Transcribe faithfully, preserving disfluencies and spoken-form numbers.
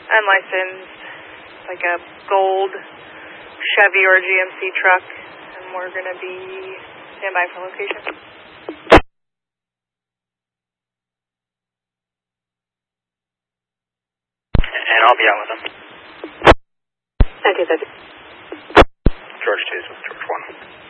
unlicensed, like a gold Chevy or G M C truck, and we're going to be standby for location. And I'll be out with them. nineteen thirty. George two is with George one.